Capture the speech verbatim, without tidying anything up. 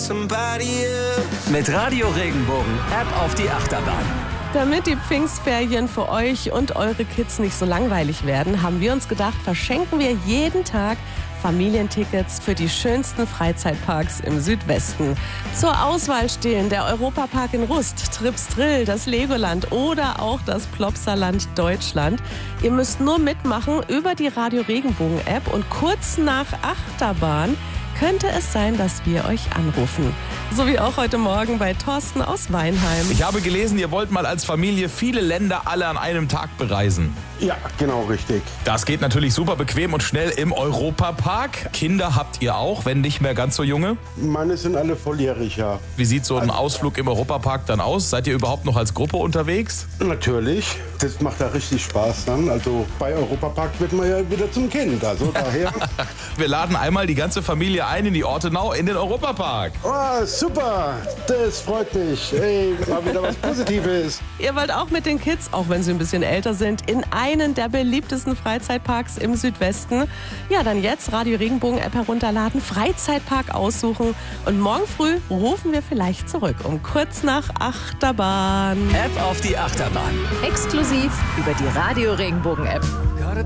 somebody else. Mit Radio Regenbogen, App auf die Achterbahn. Damit die Pfingstferien für euch und eure Kids nicht so langweilig werden, haben wir uns gedacht, verschenken wir jeden Tag Familientickets für die schönsten Freizeitparks im Südwesten. Zur Auswahl stehen der Europapark in Rust, Trips Drill, das Legoland oder auch das Plopsaland Deutschland. Ihr müsst nur mitmachen über die Radio Regenbogen App und kurz nach Achterbahn könnte es sein, dass wir euch anrufen. So wie auch heute Morgen bei Thorsten aus Weinheim. Ich habe gelesen, ihr wollt mal als Familie viele Länder alle an einem Tag bereisen. Ja, genau richtig. Das geht natürlich super bequem und schnell im Europapark. Kinder habt ihr auch, wenn nicht mehr ganz so junge? Meine sind alle volljährig, ja. Wie sieht so ein Ausflug im Europapark dann aus? Seid ihr überhaupt noch als Gruppe unterwegs? Natürlich. Das macht da richtig Spaß dann. Also bei Europapark wird man ja wieder zum Kind. Also daher. Wir laden einmal die ganze Familie ein in die Ortenau in den Europapark. Oh, super. Das freut mich. Ey, mal wieder was Positives. Ihr wollt auch mit den Kids, auch wenn sie ein bisschen älter sind, in einen der beliebtesten Freizeitparks im Südwesten? Ja, dann jetzt Radio Regenbogen App herunterladen, Freizeitpark aussuchen und morgen früh rufen wir vielleicht zurück um kurz nach Achterbahn. App auf die Achterbahn. Exklusiv über die Radio Regenbogen App.